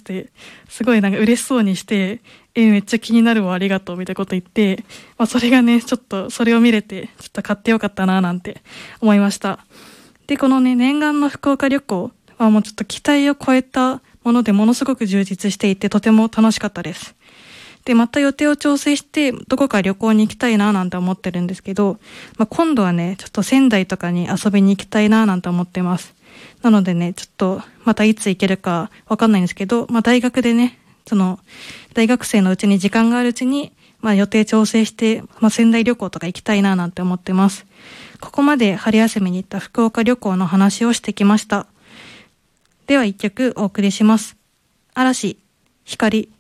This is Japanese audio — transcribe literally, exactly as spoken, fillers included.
て、すごいなんか嬉しそうにして、えめっちゃ気になるわありがとうみたいなこと言って、まあ、それがねちょっとそれを見れてちょっと買ってよかったななんて思いました。でこのね念願の福岡旅行はもうちょっと期待を超えたものでものすごく充実していてとても楽しかったです。でまた予定を調整してどこか旅行に行きたいななんて思ってるんですけど、まあ、今度はねちょっと仙台とかに遊びに行きたいななんて思ってます。なのでねちょっとまたいつ行けるかわかんないんですけど、まあ、大学でねその大学生のうちに時間があるうちに、まあ、予定調整して、まあ、仙台旅行とか行きたいななんて思ってます。ここまで春休みに行った福岡旅行の話をしてきました。では一曲お送りします。嵐、光。